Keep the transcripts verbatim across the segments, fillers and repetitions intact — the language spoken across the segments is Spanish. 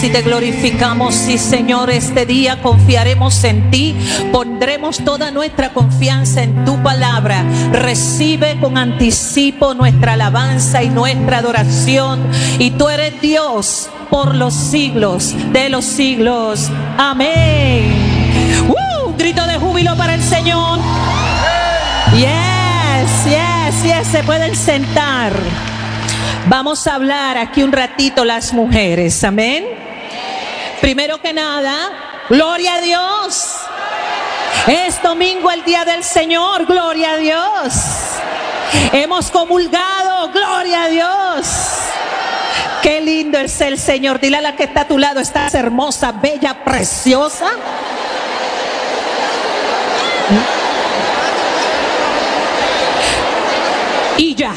Y te glorificamos, sí Señor, este día confiaremos en ti, pondremos toda nuestra confianza en tu palabra. Recibe con anticipo nuestra alabanza y nuestra adoración, y tú eres Dios por los siglos de los siglos. Amén. ¡Uh! Un grito de júbilo para el Señor. Yes, yes, yes, se pueden sentar. Vamos a hablar aquí un ratito las mujeres, amén. Primero que nada, gloria a Dios. Es domingo, el día del Señor, gloria a Dios. Hemos comulgado, gloria a Dios. Qué lindo es el Señor. Dile a la que está a tu lado, estás hermosa, bella, preciosa. Y ya.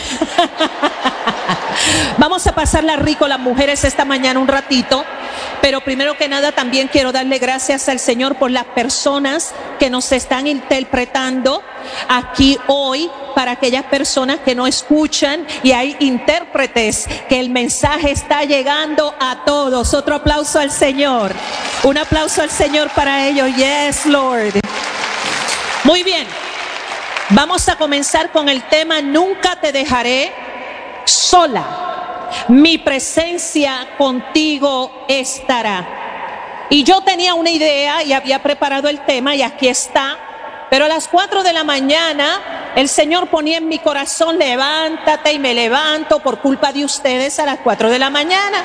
Vamos a pasarla rico las mujeres esta mañana un ratito. Pero primero que nada también quiero darle gracias al Señor por las personas que nos están interpretando aquí hoy, para aquellas personas que no escuchan, y hay intérpretes que el mensaje está llegando a todos. Otro aplauso al Señor. Un aplauso al Señor para ellos. Yes, Lord. Muy bien. Vamos a comenzar con el tema: nunca te dejaré sola. Mi presencia contigo estará. Y yo tenía una idea y había preparado el tema, y aquí está. Pero a las cuatro de la mañana el Señor ponía en mi corazón: levántate, y me levanto por culpa de ustedes a las cuatro de la mañana.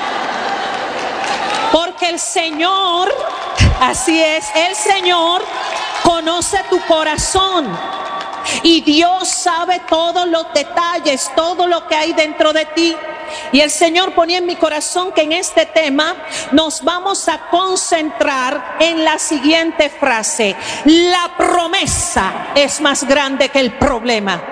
Porque el Señor, así es, el Señor conoce tu corazón. Y Dios sabe todos los detalles, todo lo que hay dentro de ti. Y el Señor ponía en mi corazón que en este tema nos vamos a concentrar en la siguiente frase: la promesa es más grande que el problema.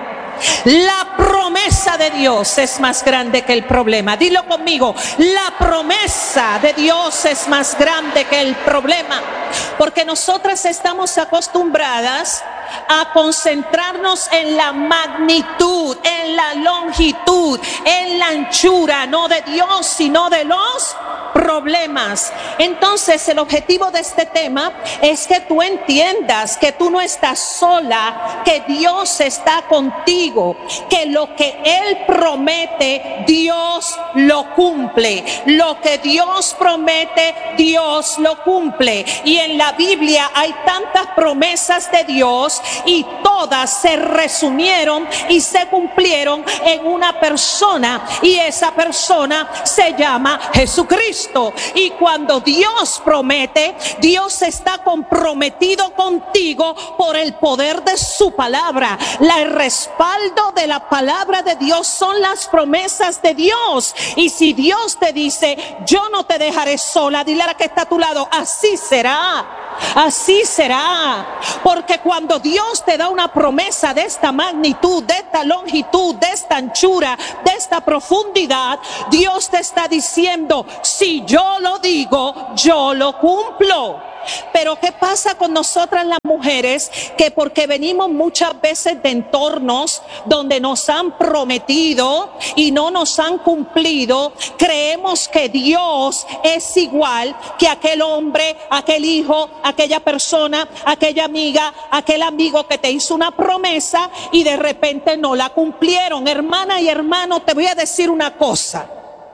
La promesa de Dios es más grande que el problema. Dilo conmigo: la promesa de Dios es más grande que el problema. Porque nosotras estamos acostumbradas a concentrarnos en la magnitud, en la longitud, en la anchura, no de Dios, sino de los problemas. Entonces, el objetivo de este tema es que tú entiendas que tú no estás sola, que Dios está contigo, que lo que Él promete, Dios lo cumple. Lo que Dios promete, Dios lo cumple. Y en la Biblia hay tantas promesas de Dios, y todas se resumieron y se cumplieron en una persona, y esa persona se llama Jesucristo. Y cuando Dios promete, Dios está comprometido contigo por el poder de su palabra. La, el respaldo de la palabra de Dios son las promesas de Dios. Y si Dios te dice: yo no te dejaré sola, dile a la que está a tu lado: así será. Así será. Porque cuando Dios te da una promesa de esta magnitud, de esta longitud, de esta anchura, de esta profundidad, Dios te está diciendo: si yo lo digo, yo lo cumplo. Pero ¿qué pasa con nosotras las mujeres? Que porque venimos muchas veces de entornos donde nos han prometido y no nos han cumplido, creemos que Dios es igual que aquel hombre, aquel hijo, aquella persona, aquella amiga, aquel amigo que te hizo una promesa y de repente no la cumplieron. Hermana y hermano, te voy a decir una cosa: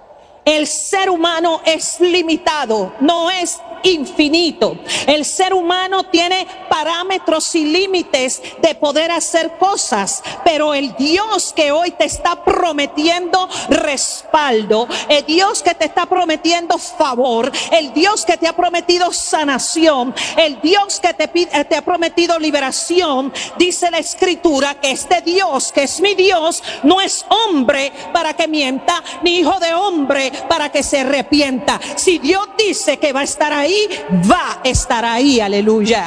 el ser humano es limitado, no es infinito. El ser humano tiene parámetros y límites de poder hacer cosas, pero el Dios que hoy te está prometiendo respaldo, el Dios que te está prometiendo favor, el Dios que te ha prometido sanación, el Dios que te, te ha prometido liberación, dice la Escritura que este Dios, que es mi Dios, no es hombre para que mienta, ni hijo de hombre para que se arrepienta. Si Dios dice que va a estar ahí, va a estar ahí. Aleluya.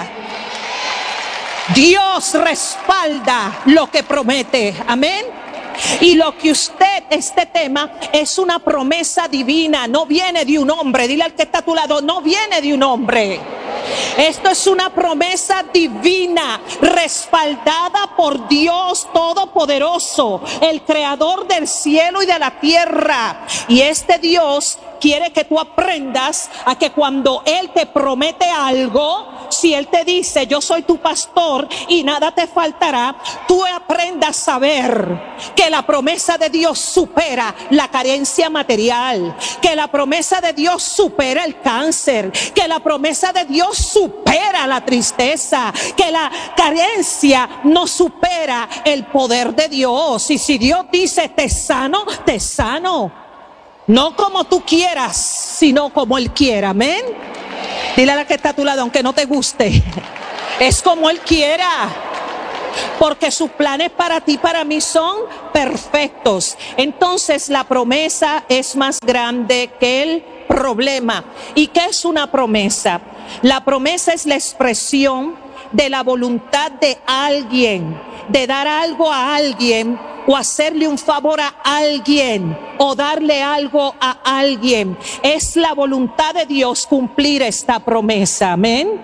Dios respalda lo que promete. Amén. Y lo que usted, este tema es una promesa divina, no viene de un hombre. Dile al que está a tu lado: no viene de un hombre. Esto es una promesa divina, respaldada por Dios Todopoderoso, el creador del cielo y de la tierra. Y este Dios quiere que tú aprendas a que cuando Él te promete algo, si Él te dice, yo soy tu pastor y nada te faltará, tú aprendas a ver que la promesa de Dios supera la carencia material, que la promesa de Dios supera el cáncer, que la promesa de Dios supera la tristeza, que la carencia no supera el poder de Dios. Y si Dios dice te sano, te sano. No como tú quieras, sino como Él quiera, amén. Dile a la que está a tu lado, aunque no te guste, es como Él quiera. Porque sus planes para ti, para mí son perfectos. Entonces la promesa es más grande que el problema. ¿Y qué es una promesa? La promesa es la expresión de la voluntad de alguien, de dar algo a alguien, o hacerle un favor a alguien, o darle algo a alguien. Es la voluntad de Dios cumplir esta promesa, amén.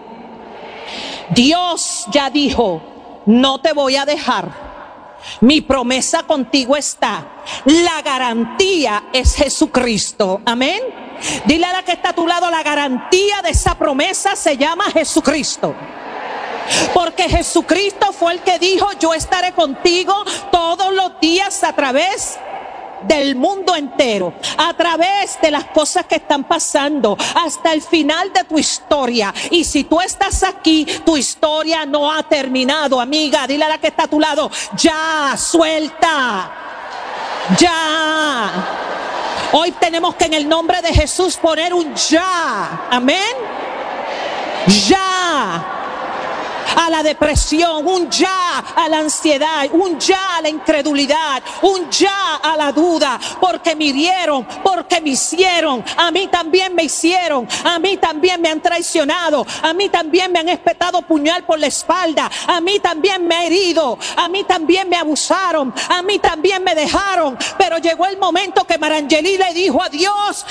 Dios ya dijo, no te voy a dejar. Mi promesa contigo está. La garantía es Jesucristo, amén. Dile a la que está a tu lado, la garantía de esa promesa se llama Jesucristo. Porque Jesucristo fue el que dijo, yo estaré contigo todos los días a través del mundo entero, a través de las cosas que están pasando, hasta el final de tu historia. Y si tú estás aquí, tu historia no ha terminado, amiga. Dile a la que está a tu lado, ya, suelta, ya. Hoy tenemos que en el nombre de Jesús poner un ya, amén. Ya a la depresión, un ya a la ansiedad, un ya a la incredulidad, un ya a la duda, porque me hirieron, porque me hicieron, a mí también me hicieron, a mí también me han traicionado, a mí también me han espetado puñal por la espalda, a mí también me ha herido, a mí también me abusaron, a mí también me dejaron, pero llegó el momento que Marangeli le dijo a Dios,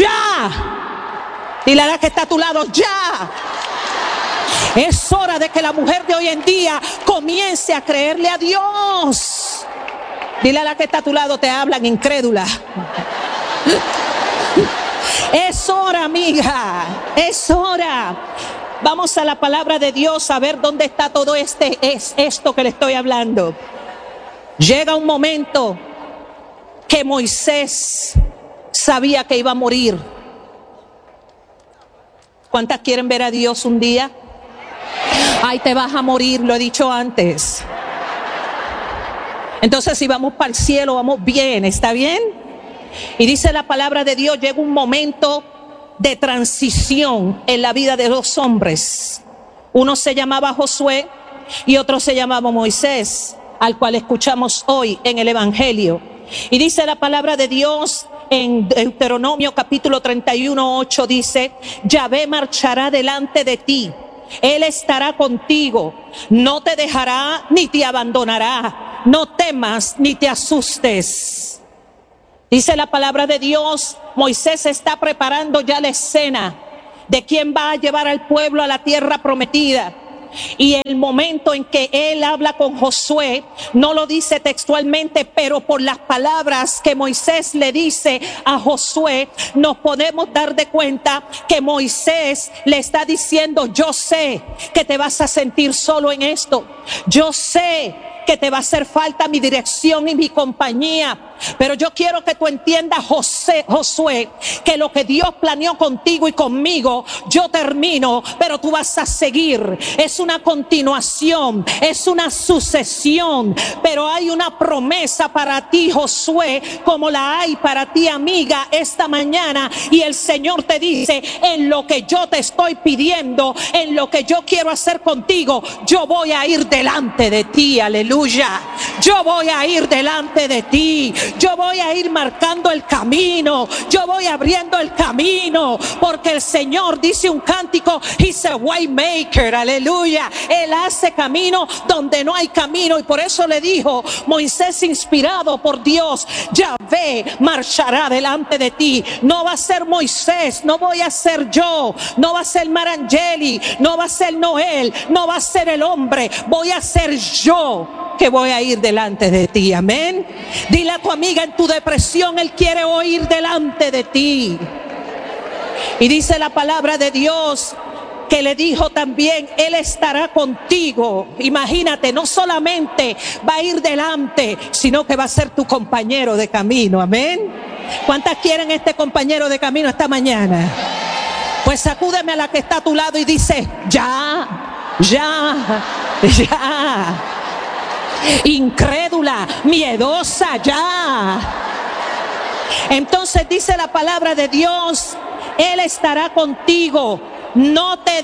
ya. Dile a la que está a tu lado, ya. Es hora de que la mujer de hoy en día comience a creerle a Dios. Dile a la que está a tu lado, te hablan incrédula. Es hora, amiga, es hora. Vamos a la palabra de Dios a ver dónde está todo este, es esto que le estoy hablando. Llega un momento que Moisés sabía que iba a morir. ¿Cuántas quieren ver a Dios un día? Ay, te vas a morir, lo he dicho antes. Entonces si vamos para el cielo, vamos bien, ¿está bien? Y dice la palabra de Dios, llega un momento de transición en la vida de dos hombres. Uno se llamaba Josué y otro se llamaba Moisés, al cual escuchamos hoy en el Evangelio. Y dice la palabra de Dios en Deuteronomio capítulo treinta y uno, ocho, dice, Yahvé marchará delante de ti. Él estará contigo, no te dejará ni te abandonará, no temas ni te asustes. Dice la palabra de Dios, Moisés está preparando ya la escena de quién va a llevar al pueblo a la tierra prometida. Y el momento en que él habla con Josué, no lo dice textualmente, pero por las palabras que Moisés le dice a Josué, nos podemos dar de cuenta que Moisés le está diciendo, yo sé que te vas a sentir solo en esto, yo sé que te va a hacer falta mi dirección y mi compañía, pero yo quiero que tú entiendas, José, Josué, que lo que Dios planeó contigo y conmigo, yo termino, pero tú vas a seguir. Es una continuación, es una sucesión, pero hay una promesa para ti, Josué, como la hay para ti, amiga, esta mañana. Y el Señor te dice, en lo que yo te estoy pidiendo, en lo que yo quiero hacer contigo, yo voy a ir delante de ti, aleluya. Yo voy a ir delante de ti. Yo voy a ir marcando el camino. Yo voy abriendo el camino. Porque el Señor dice un cántico, He's a way maker, aleluya. Él hace camino donde no hay camino. Y por eso le dijo Moisés, inspirado por Dios, Yahvé marchará delante de ti. No va a ser Moisés, no voy a ser yo, no va a ser Marangeli, no va a ser Noel, no va a ser el hombre, voy a ser yo que voy a ir delante de ti, amén. Dile a tu amiga en tu depresión, Él quiere oír delante de ti. Y dice la palabra de Dios que le dijo también, Él estará contigo. Imagínate, no solamente va a ir delante, sino que va a ser tu compañero de camino, amén. ¿Cuántas quieren este compañero de camino esta mañana? Pues sacúdeme a la que está a tu lado y dice, ya, ya, ya. Incrédula, miedosa, ya. Entonces dice la palabra de Dios, Él estará contigo, no te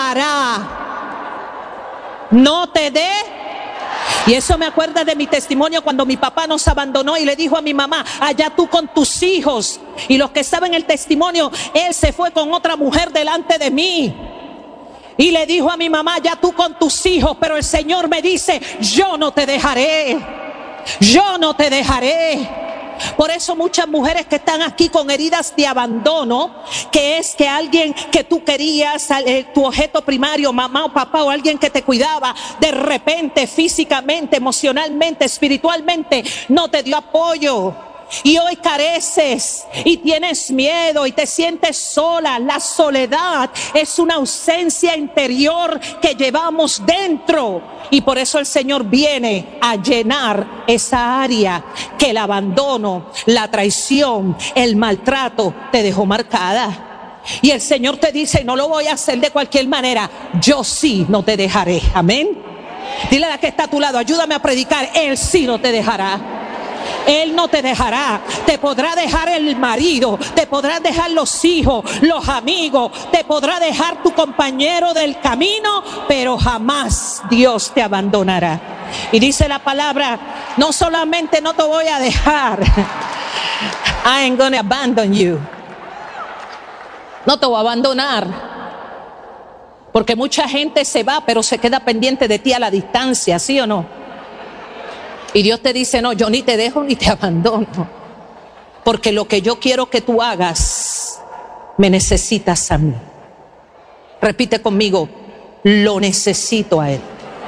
dejará, no te dé. Y eso me acuerda de mi testimonio cuando mi papá nos abandonó y le dijo a mi mamá, allá tú con tus hijos. Y los que saben el testimonio, él se fue con otra mujer delante de mí. Y le dijo a mi mamá, ya tú con tus hijos, pero el Señor me dice, yo no te dejaré, yo no te dejaré. Por eso muchas mujeres que están aquí con heridas de abandono, que es que alguien que tú querías, eh, tu objeto primario, mamá o papá o alguien que te cuidaba, de repente físicamente, emocionalmente, espiritualmente, no te dio apoyo. Y hoy careces y tienes miedo y te sientes sola. La soledad es una ausencia interior que llevamos dentro. Y por eso el Señor viene a llenar esa área que el abandono, la traición, el maltrato te dejó marcada. Y el Señor te dice, no lo voy a hacer de cualquier manera. Yo sí no te dejaré. Amén. Dile a la que está a tu lado, ayúdame a predicar. Él sí no te dejará. Él no te dejará. Te podrá dejar el marido, te podrán dejar los hijos, los amigos, te podrá dejar tu compañero del camino, pero jamás Dios te abandonará. Y dice la palabra, no solamente no te voy a dejar, I am gonna abandon you. No te voy a abandonar, porque mucha gente se va, pero se queda pendiente de ti a la distancia, ¿sí o no? Y Dios te dice, no, yo ni te dejo ni te abandono, porque lo que yo quiero que tú hagas, me necesitas a mí. Repite conmigo, lo necesito a Él.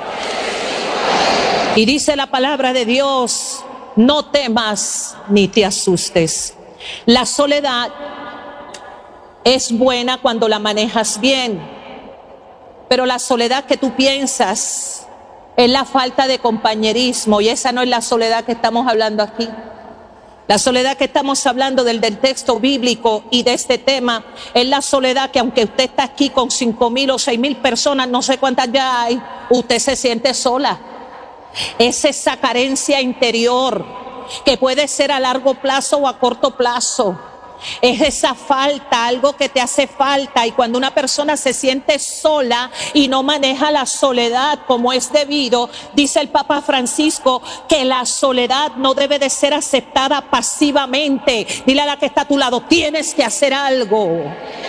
Y dice la palabra de Dios, no temas ni te asustes. La soledad es buena cuando la manejas bien, pero la soledad que tú piensas es la falta de compañerismo, y esa no es la soledad que estamos hablando aquí. La soledad que estamos hablando del, del texto bíblico y de este tema es la soledad que, aunque usted está aquí con cinco mil o seis mil personas, no sé cuántas ya hay, usted se siente sola. Es esa carencia interior que puede ser a largo plazo o a corto plazo. Es esa falta, algo que te hace falta. Y cuando una persona se siente sola y no maneja la soledad como es debido, dice el Papa Francisco que la soledad no debe de ser aceptada pasivamente. Dile a la que está a tu lado, tienes que hacer algo.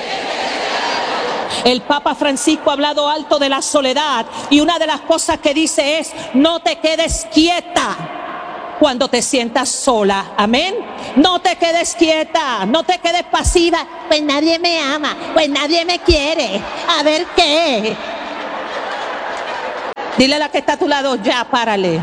El Papa Francisco ha hablado alto de la soledad, y una de las cosas que dice es, no te quedes quieta cuando te sientas sola, amén. No te quedes quieta, no te quedes pasiva. Pues nadie me ama, pues nadie me quiere. A ver qué. Dile a la que está a tu lado, ya párale.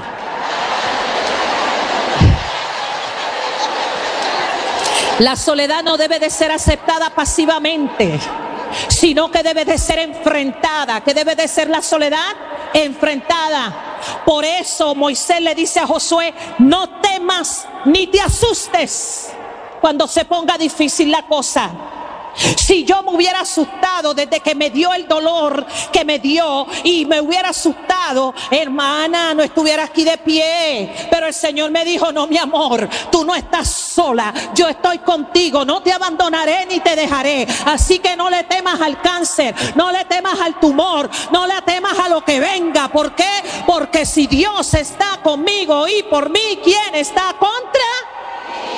La soledad no debe de ser aceptada pasivamente, sino que debe de ser enfrentada. ¿Qué debe de ser la soledad? Enfrentada. Por eso Moisés le dice a Josué, no temas ni te asustes cuando se ponga difícil la cosa. Si yo me hubiera asustado desde que me dio el dolor que me dio y me hubiera asustado, hermana, no estuviera aquí de pie. Pero el Señor me dijo, no, mi amor, tú no estás sola, yo estoy contigo, no te abandonaré ni te dejaré. Así que no le temas al cáncer, no le temas al tumor, no le temas a lo que venga. ¿Por qué? Porque si Dios está conmigo y por mí, ¿quién está contra?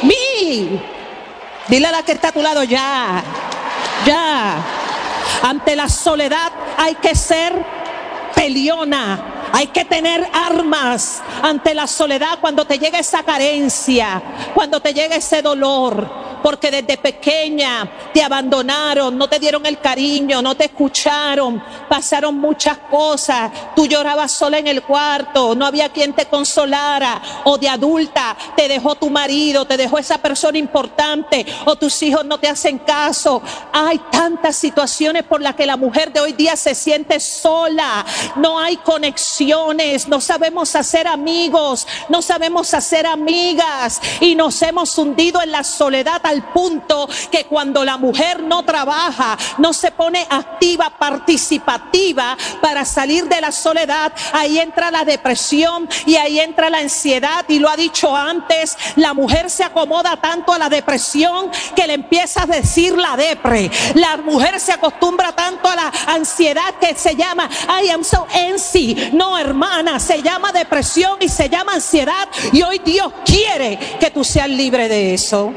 Me. Dile a la que está a tu lado, ya, ya. Ante la soledad hay que ser peleona. Hay que tener armas ante la soledad cuando te llega esa carencia, cuando te llega ese dolor. Porque desde pequeña te abandonaron, no te dieron el cariño, no te escucharon, pasaron muchas cosas. Tú llorabas sola en el cuarto, no había quien te consolara. O de adulta te dejó tu marido, te dejó esa persona importante, o tus hijos no te hacen caso. Hay tantas situaciones por las que la mujer de hoy día se siente sola. No hay conexiones, no sabemos hacer amigos, no sabemos hacer amigas, y nos hemos hundido en la soledad al punto que cuando la mujer no trabaja, no se pone activa, participativa para salir de la soledad, ahí entra la depresión y ahí entra la ansiedad. Y lo ha dicho antes, la mujer se acomoda tanto a la depresión que le empieza a decir la depre. La mujer se acostumbra tanto a la ansiedad que se llama I am so antsy. No, hermana, se llama depresión y se llama ansiedad, y hoy Dios quiere que tú seas libre de eso.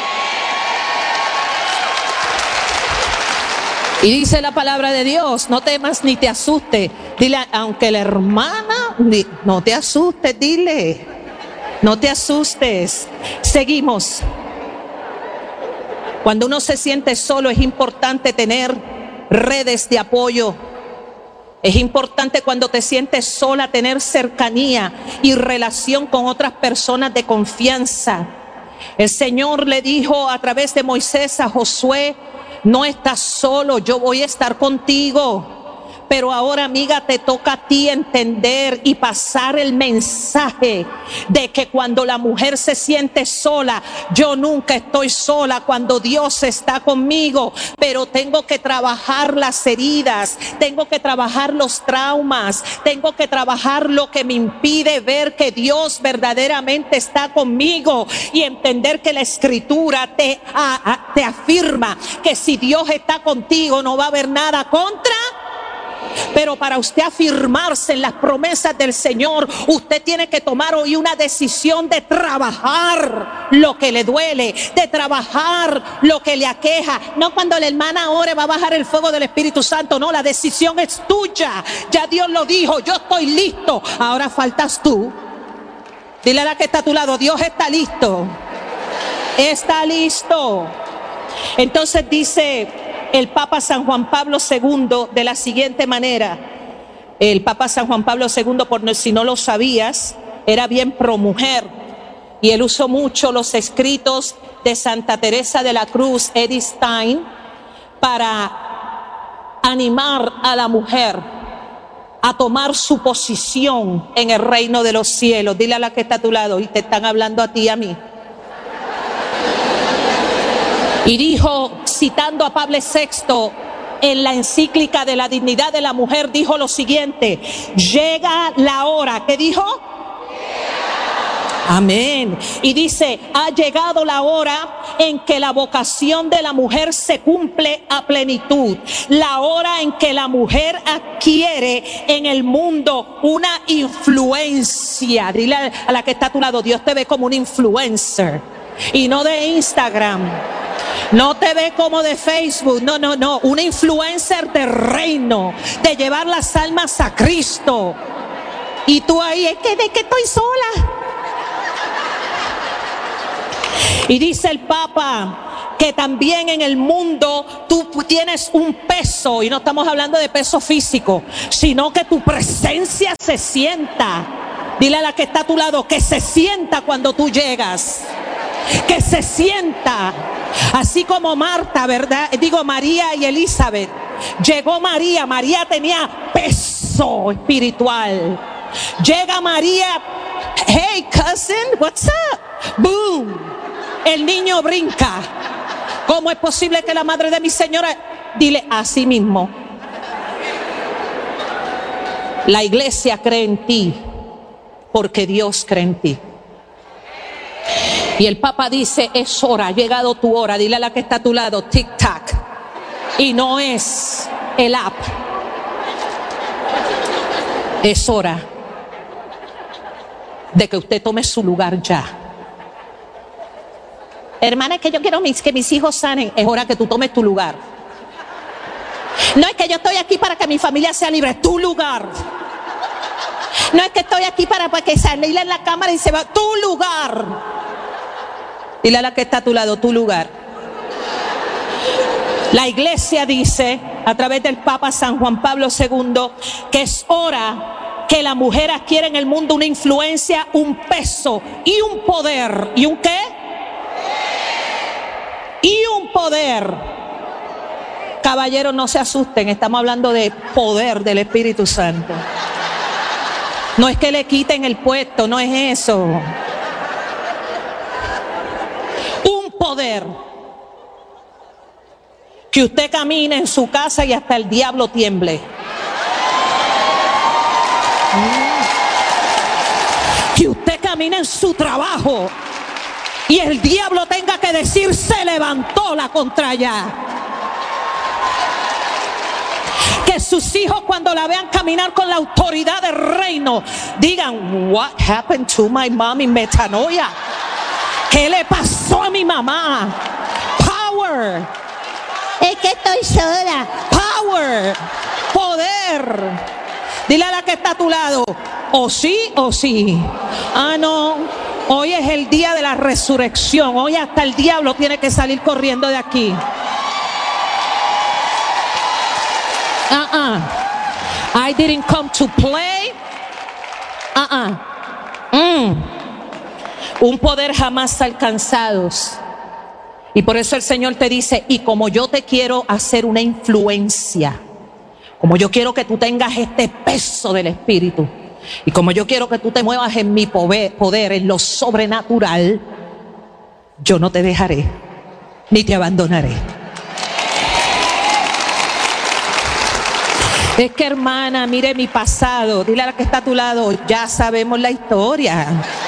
Y dice la palabra de Dios, no temas ni te asustes. Dile, aunque la hermana, no te asustes, dile, no te asustes. Seguimos. Cuando uno se siente solo, es importante tener redes de apoyo. Es importante cuando te sientes sola tener cercanía y relación con otras personas de confianza. El Señor le dijo a través de Moisés a Josué: no estás solo, yo voy a estar contigo. Pero ahora, amiga, te toca a ti entender y pasar el mensaje de que cuando la mujer se siente sola, yo nunca estoy sola cuando Dios está conmigo. Pero tengo que trabajar las heridas, tengo que trabajar los traumas, tengo que trabajar lo que me impide ver que Dios verdaderamente está conmigo, y entender que la Escritura te, a, a, te afirma que si Dios está contigo no va a haber nada contra. Pero para usted afirmarse en las promesas del Señor, usted tiene que tomar hoy una decisión de trabajar lo que le duele, de trabajar lo que le aqueja. No cuando la hermana ore va a bajar el fuego del Espíritu Santo. No, la decisión es tuya. Ya Dios lo dijo, yo estoy listo. Ahora faltas tú. Dile a la que está a tu lado, Dios está listo. Está listo. Entonces dice el Papa San Juan Pablo segundo de la siguiente manera. El Papa San Juan Pablo segundo, por si no lo sabías, era bien pro mujer, y él usó mucho los escritos de Santa Teresa de la Cruz, Edith Stein, para animar a la mujer a tomar su posición en el reino de los cielos. Dile a la que está a tu lado, y te están hablando a ti y a mí. Y dijo, citando a Pablo sexto en la encíclica de la dignidad de la mujer, dijo lo siguiente: llega la hora. ¿Qué dijo? Amén. Y dice, ha llegado la hora en que la vocación de la mujer se cumple a plenitud. La hora en que la mujer adquiere en el mundo una influencia. Dile a la que está a tu lado, Dios te ve como un influencer, y no de Instagram. No te ve como de Facebook, no, no, no, una influencer del reino, de llevar las almas a Cristo. Y tú ahí, es que de que estoy sola. Y dice el Papa que también en el mundo tú tienes un peso, y no estamos hablando de peso físico, sino que tu presencia se sienta. Dile a la que está a tu lado, que se sienta cuando tú llegas. Que se sienta, así como Marta, ¿verdad? Digo, María y Elizabeth. Llegó María, María tenía peso espiritual. Llega María, hey cousin, what's up? Boom, el niño brinca. ¿Cómo es posible que la madre de mi señora? Dile, así mismo. La iglesia cree en ti porque Dios cree en ti. Y el Papa dice, es hora, ha llegado tu hora. Dile a la que está a tu lado, tic tac. Y no es el app. Es hora de que usted tome su lugar ya. Hermana, es que yo quiero mis, que mis hijos sanen. Es hora que tú tomes tu lugar. No es que yo estoy aquí para que mi familia sea libre. Tu lugar. No es que estoy aquí para, para que salirle en la cámara y se va. Tu lugar. Dile a la que está a tu lado, tu lugar. La iglesia dice, a través del Papa San Juan Pablo segundo, que es hora que la mujer adquiera en el mundo una influencia, un peso y un poder. ¿Y un qué? Y un poder. Caballeros, no se asusten, estamos hablando de poder del Espíritu Santo. No es que le quiten el puesto, no es eso. Un poder. Que usted camine en su casa y hasta el diablo tiemble. Que usted camine en su trabajo y el diablo tenga que decir: se levantó la contraria. Que sus hijos, cuando la vean caminar con la autoridad del reino, digan: what happened to my mom in Metanoia? ¿Qué le pasó a mi mamá? Power. Es que estoy sola. Power. Poder. Dile a la que está a tu lado: o sí o sí. Ah, no. Hoy es el día de la resurrección. Hoy hasta el diablo tiene que salir corriendo de aquí. Uh-uh. I didn't come to play. Uh-uh. Mm. Un poder jamás alcanzados. Y por eso el Señor te dice: y como yo te quiero hacer una influencia, como yo quiero que tú tengas este peso del Espíritu, y como yo quiero que tú te muevas en mi poder, poder en lo sobrenatural, yo no te dejaré, ni te abandonaré. Es que, hermana, mire mi pasado. Dile a la que está a tu lado: ya sabemos la historia.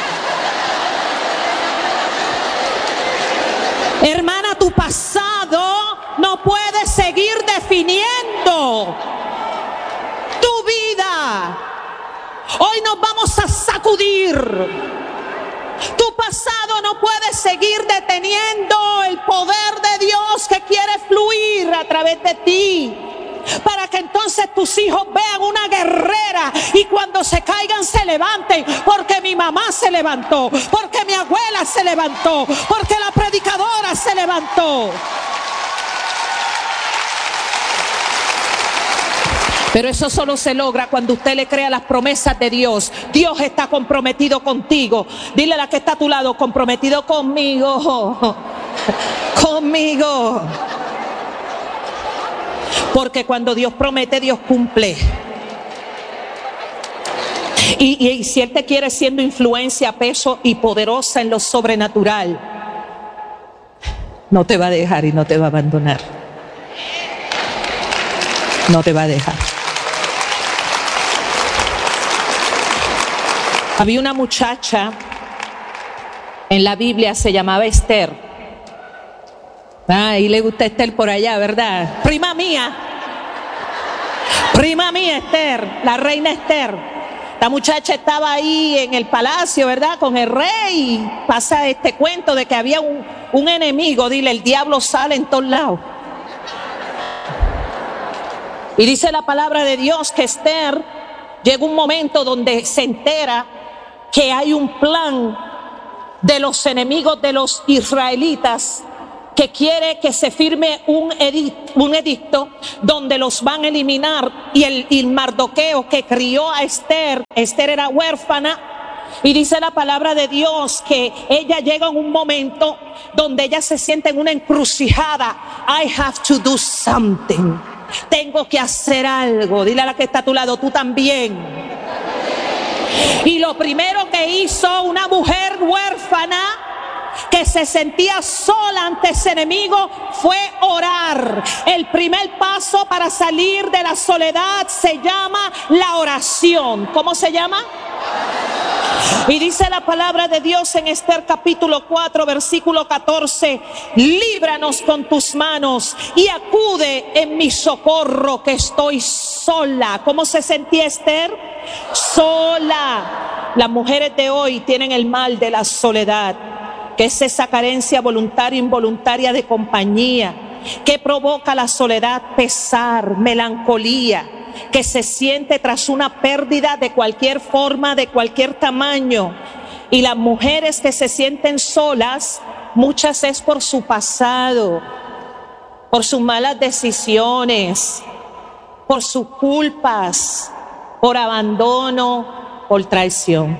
Hermana, tu pasado no puede seguir definiendo tu vida. Hoy nos vamos a sacudir. Tu pasado no puede seguir deteniendo el poder de Dios que quiere fluir a través de ti, para que entonces tus hijos vean una guerrera y cuando se caigan se levanten, porque mi mamá se levantó, porque mi abuela se levantó, porque la predicadora se levantó. Pero eso solo se logra cuando usted le crea las promesas de Dios. Dios está comprometido contigo. Dile a la que está a tu lado: comprometido conmigo. Conmigo. Porque cuando Dios promete, Dios cumple. Y, y, y si Él te quiere siendo influencia, peso y poderosa en lo sobrenatural, no te va a dejar y no te va a abandonar. No te va a dejar. Había una muchacha en la Biblia, se llamaba Esther. Ah, y le gusta Esther por allá, ¿verdad? Prima mía. Prima mía, Esther, la reina Esther. La muchacha estaba ahí en el palacio, ¿verdad? Con el rey. Y pasa este cuento de que había un, un enemigo. Dile: el diablo sale en todos lados. Y dice la palabra de Dios que Esther llega un momento donde se entera que hay un plan de los enemigos de los israelitas, que quiere que se firme un edicto, un edicto donde los van a eliminar. Y el, el Mardoqueo que crió a Esther, Esther era huérfana, y dice la palabra de Dios que ella llega en un momento donde ella se siente en una encrucijada. I have to do something. Tengo que hacer algo. Dile a la que está a tu lado: tú también. Y lo primero que hizo una mujer huérfana que se sentía sola ante ese enemigo fue orar. El primer paso para salir de la soledad se llama la oración. ¿Cómo se llama? Y dice la palabra de Dios en Esther capítulo cuatro versículo catorce: líbranos con tus manos y acude en mi socorro, que estoy sola. ¿Cómo se sentía Esther? Sola. Las mujeres de hoy tienen el mal de la soledad. ¿Qué es esa carencia voluntaria e involuntaria de compañía? ¿Qué provoca la soledad? Pesar, melancolía, que se siente tras una pérdida de cualquier forma, de cualquier tamaño. Y las mujeres que se sienten solas, muchas es por su pasado, por sus malas decisiones, por sus culpas, por abandono, por traición.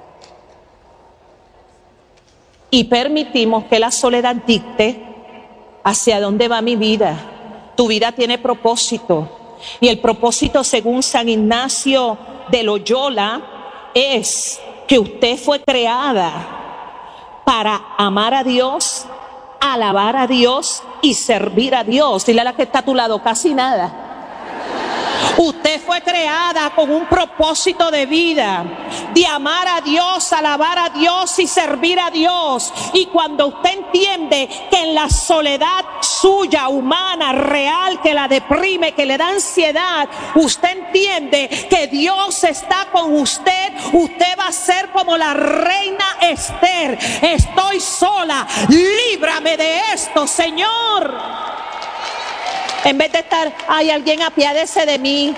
Y permitimos que la soledad dicte hacia dónde va mi vida. Tu vida tiene propósito. Y el propósito, según San Ignacio de Loyola, es que usted fue creada para amar a Dios, alabar a Dios y servir a Dios. Dile a la que está a tu lado, casi nada. Usted fue creada con un propósito de vida, de amar a Dios, alabar a Dios y servir a Dios. Y cuando usted entiende que en la soledad suya, humana, real, que la deprime, que le da ansiedad, usted entiende que Dios está con usted, usted va a ser como la reina Esther. Estoy sola, líbrame de esto, Señor. En vez de estar, ay, alguien apiádese de mí.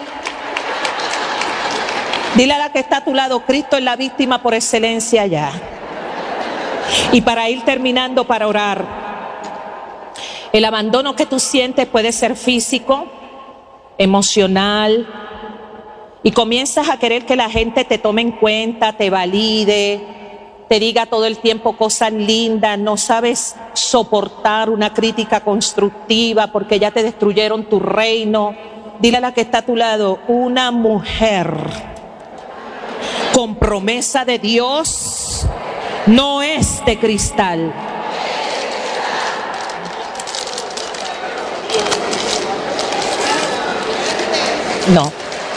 Dile a la que está a tu lado, Cristo es la víctima por excelencia ya. Y para ir terminando, para orar, el abandono que tú sientes puede ser físico, emocional, y comienzas a querer que la gente te tome en cuenta, te valide, te diga todo el tiempo cosas lindas, no sabes soportar una crítica constructiva porque ya te destruyeron tu reino. Dile a la que está a tu lado, una mujer con promesa de Dios no es de cristal. No.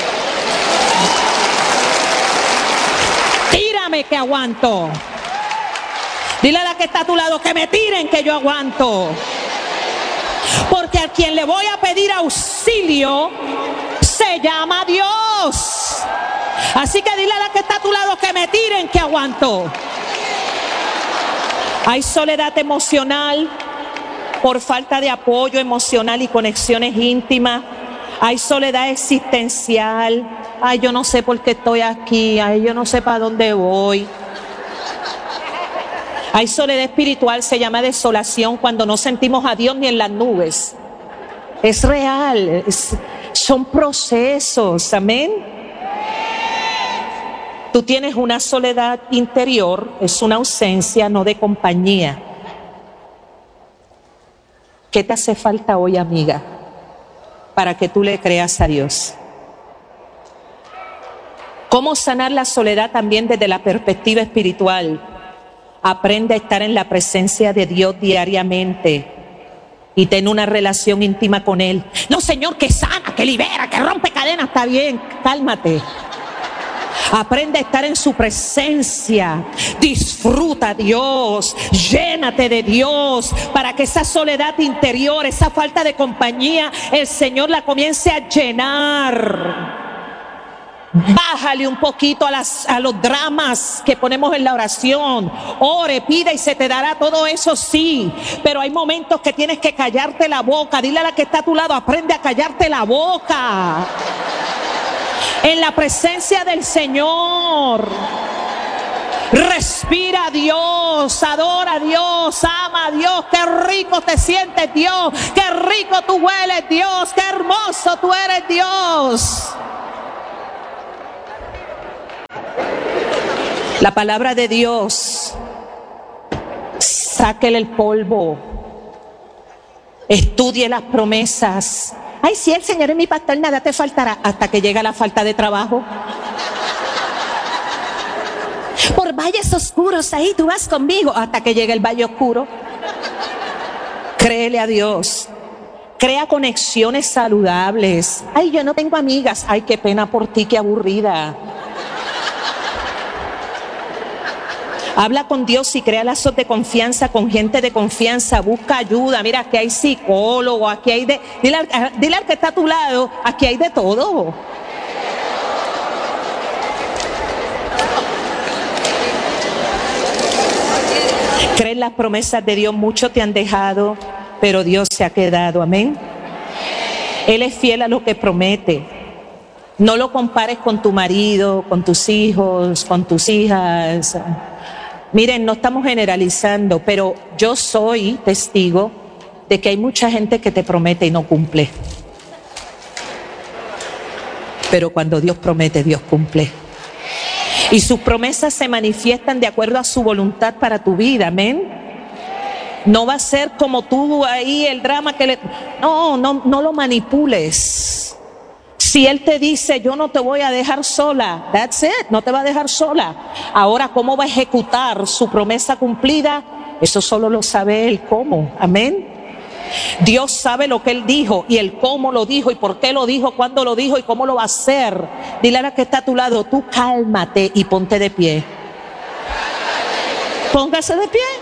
Tírame que aguanto. Dile a la que está a tu lado que me tiren que yo aguanto. Porque a quien le voy a pedir auxilio se llama Dios. Así que dile a la que está a tu lado que me tiren que aguanto. Hay soledad emocional por falta de apoyo emocional y conexiones íntimas. Hay soledad existencial. Ay, yo no sé por qué estoy aquí. Ay, yo no sé para dónde voy. Hay soledad espiritual, se llama desolación, cuando no sentimos a Dios ni en las nubes. Es real, es, son procesos, amén. Tú tienes una soledad interior, es una ausencia, no de compañía. ¿Qué te hace falta hoy, amiga, para que tú le creas a Dios? ¿Cómo sanar la soledad también desde la perspectiva espiritual? Aprende a estar en la presencia de Dios diariamente y ten una relación íntima con Él. No, Señor, que sana, que libera, que rompe cadenas, está bien, cálmate. Aprende a estar en su presencia, disfruta a Dios, llénate de Dios para que esa soledad interior, esa falta de compañía, el Señor la comience a llenar. Bájale un poquito a, las, a los dramas que ponemos en la oración. Ore, pida y se te dará todo eso, sí. Pero hay momentos que tienes que callarte la boca. Dile a la que está a tu lado, aprende a callarte la boca. En la presencia del Señor. Respira a Dios, adora a Dios, ama a Dios. Qué rico te sientes, Dios. Qué rico tú hueles, Dios. Qué hermoso tú eres, Dios. La palabra de Dios, sáquele el polvo, estudie las promesas. Ay, si el Señor es mi pastor, nada te faltará, hasta que llega la falta de trabajo. Por valles oscuros, ahí tú vas conmigo, hasta que llegue el valle oscuro. Créele a Dios, crea conexiones saludables. Ay, yo no tengo amigas, ay, qué pena por ti, qué aburrida. Habla con Dios y crea lazos de confianza con gente de confianza. Busca ayuda. Mira, aquí hay psicólogo, aquí hay de... Dile al, dile al que está a tu lado, aquí hay de todo. Creen las promesas de Dios, muchos te han dejado, pero Dios se ha quedado, amén. Él es fiel a lo que promete. No lo compares con tu marido, con tus hijos, con tus hijas. Miren, no estamos generalizando, pero yo soy testigo de que hay mucha gente que te promete y no cumple. Pero cuando Dios promete, Dios cumple. Y sus promesas se manifiestan de acuerdo a su voluntad para tu vida, amén. No va a ser como tú ahí el drama que le... No, no, no lo manipules. Si Él te dice, yo no te voy a dejar sola, that's it, no te va a dejar sola. Ahora, ¿cómo va a ejecutar su promesa cumplida? Eso solo lo sabe Él, ¿cómo? Amén. Dios sabe lo que Él dijo y el cómo lo dijo y por qué lo dijo, cuándo lo dijo y cómo lo va a hacer. Dile a la que está a tu lado, tú cálmate y ponte de pie. Póngase de pie.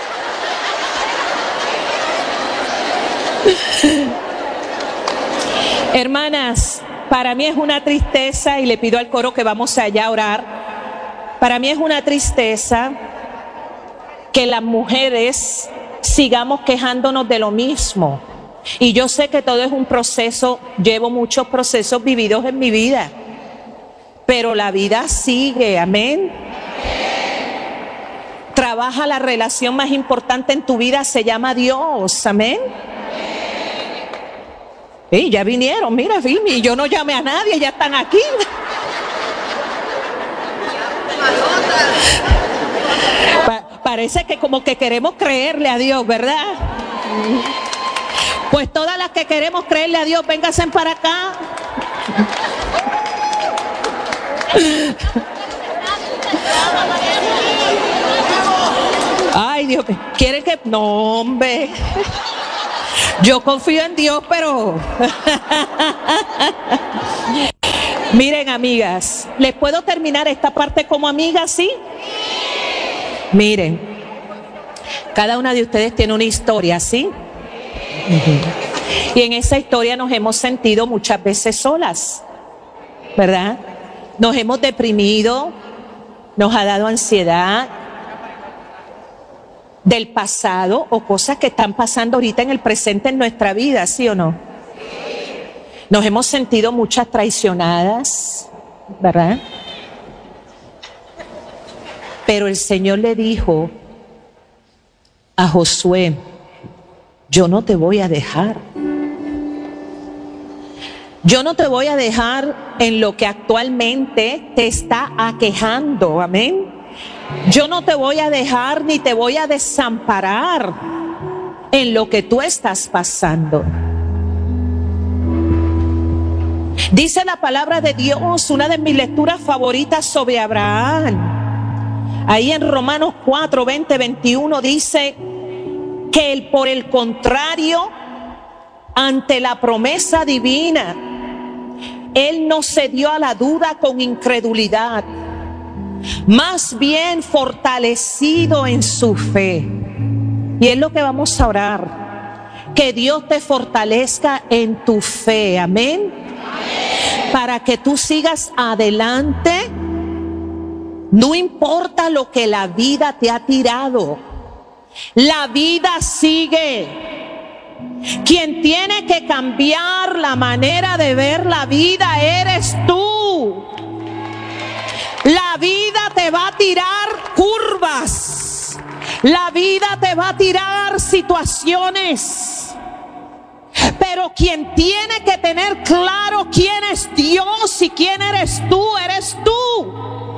Hermanas, para mí es una tristeza, y le pido al coro que vamos allá a orar. Para mí es una tristeza que las mujeres sigamos quejándonos de lo mismo. Y yo sé que todo es un proceso, llevo muchos procesos vividos en mi vida, pero la vida sigue, amén. Trabaja la relación más importante en tu vida, se llama Dios, amén. Y ya vinieron, mira, Filmi, yo no llamé a nadie, ya están aquí. Pa- parece que como que queremos creerle a Dios, ¿verdad? Pues todas las que queremos creerle a Dios, vénganse para acá. Ay, Dios mío, ¿quieren que...? No, hombre. Yo confío en Dios, pero... Miren, amigas, ¿les puedo terminar esta parte como amigas, sí? Miren, cada una de ustedes tiene una historia, ¿sí? Y en esa historia nos hemos sentido muchas veces solas, ¿verdad? Nos hemos deprimido, nos ha dado ansiedad del pasado o cosas que están pasando ahorita en el presente en nuestra vida, ¿sí o no? Nos hemos sentido muchas traicionadas, ¿verdad? Pero el Señor le dijo a Josué, yo no te voy a dejar. Yo no te voy a dejar en lo que actualmente te está aquejando, amén. Yo no te voy a dejar ni te voy a desamparar en lo que tú estás pasando. Dice la palabra de Dios, una de mis lecturas favoritas sobre Abraham. Ahí en Romanos cuatro, veinte, veintiuno dice que él, por el contrario, ante la promesa divina, él no cedió a la duda con incredulidad. Más bien fortalecido en su fe. Y es lo que vamos a orar. Que Dios te fortalezca en tu fe. Amén. Amén. Para que tú sigas adelante. No importa lo que la vida te ha tirado. La vida sigue. Quien tiene que cambiar la manera de ver la vida eres tú. La vida te va a tirar curvas. La vida te va a tirar situaciones. Pero quien tiene que tener claro quién es Dios y quién eres tú, eres tú.